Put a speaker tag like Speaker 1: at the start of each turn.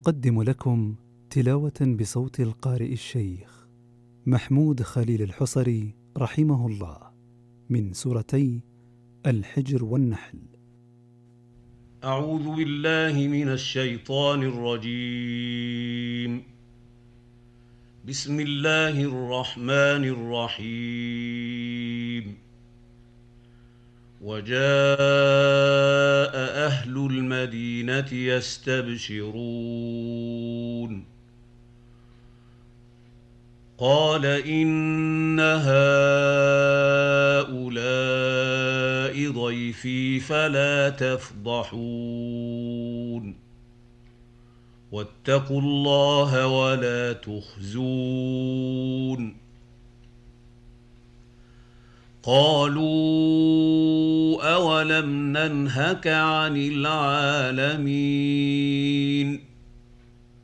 Speaker 1: نقدم لكم تلاوة بصوت القارئ الشيخ محمود خليل الحصري رحمه الله من سورتي الحجر والنحل.
Speaker 2: أعوذ بالله من الشيطان الرجيم. بسم الله الرحمن الرحيم. وجاء أهل المدينة يستبشرون قال إن هؤلاء ضيفي فلا تفضحون واتقوا الله ولا تخزون. قالوا أولم ننهك عن العالمين